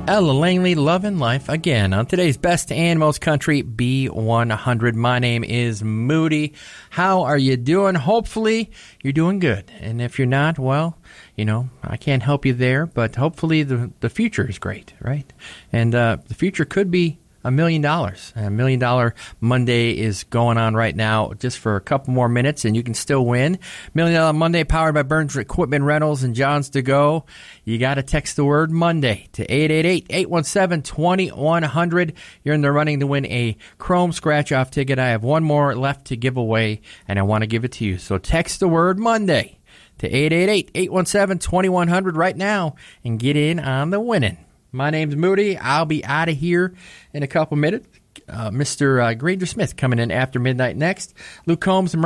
Ella Langley, Lovin' Life again on today's Best and Most Country B100. My name is Moody. How are you doing? Hopefully you're doing good. And if you're not, well, you know, I can't help you there, but hopefully the future is great, right? And the future could be $1 million. $1 million Monday is going on right now just for a couple more minutes, and you can still win. $1 Million Monday powered by Burns Equipment Rentals and John's To Go. You got to text the word Monday to 888-817-2100. You're in the running to win a Chrome scratch-off ticket. I have one more left to give away, and I want to give it to you. So text the word Monday to 888-817-2100 right now and get in on the winning. My name's Moody. I'll be out of here in a couple minutes. Mr. Granger Smith coming in after midnight next. Luke Combs and